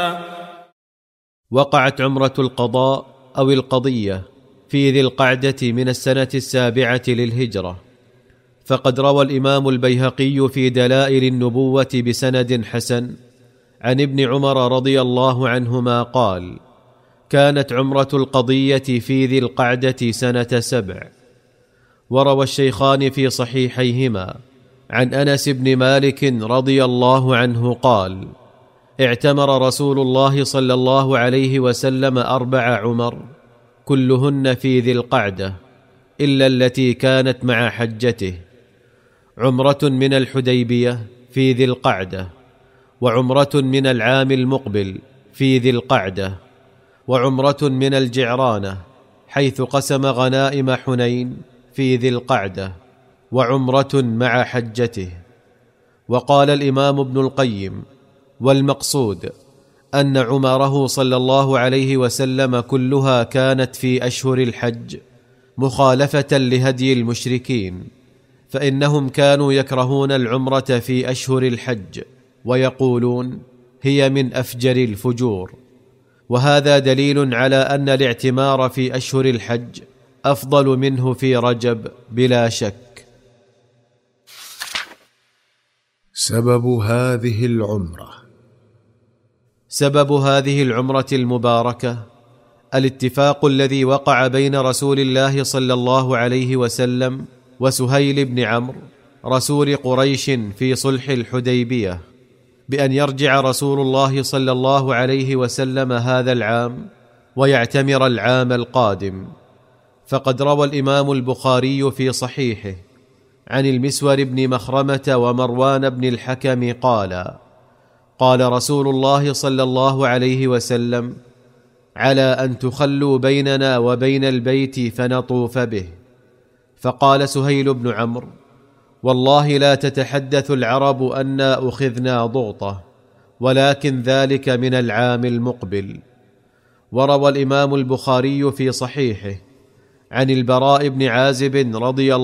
وقعت عمرة القضاء أو القضية في ذي القعدة من السنة 7 للهجرة، فقد روى الإمام البيهقي في دلائل النبوة بسند حسن عن ابن عمر رضي الله عنهما قال: كانت عمرة القضية في ذي القعدة سنة 7. وروى الشيخان في صحيحيهما عن أنس بن مالك رضي الله عنه قال: اعتمر رسول الله صلى الله عليه وسلم 4 عمر كلهن في ذي القعدة إلا التي كانت مع حجته، عمرة من الحديبية في ذي القعدة، وعمرة من العام المقبل في ذي القعدة، وعمرة من الجعرانة حيث قسم غنائم حنين في ذي القعدة، وعمرة مع حجته. وقال الإمام ابن القيم: والمقصود أن عمره صلى الله عليه وسلم كلها كانت في أشهر الحج، مخالفة لهدي المشركين، فإنهم كانوا يكرهون العمرة في أشهر الحج ويقولون هي من أفجر الفجور. وهذا دليل على أن الاعتمار في أشهر الحج أفضل منه في رجب بلا شك. سبب هذه العمرة. سبب هذه العمرة المباركة الاتفاق الذي وقع بين رسول الله صلى الله عليه وسلم وسهيل بن عمرو رسول قريش في صلح الحديبية بأن يرجع رسول الله صلى الله عليه وسلم هذا العام ويعتمر العام القادم. فقد روى الإمام البخاري في صحيحه عن المسور بن مخرمة ومروان بن الحكم قال: قال رسول الله صلى الله عليه وسلم: على أن تخلوا بيننا وبين البيت فنطوف به. فقال سهيل بن عمرو: والله لا تتحدث العرب أنا أخذنا ضغطة، ولكن ذلك من العام المقبل. وروى الإمام البخاري في صحيحه عن البراء بن عازب رضي الله